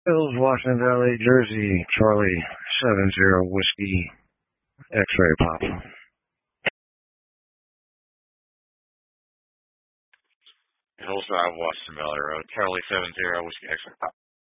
Hills, Washington Valley, Jersey, Charlie 70 Whiskey, X-Ray Pop. Hills Drive, Washington Valley Road, Charlie 70 Whiskey X-Ray Pop.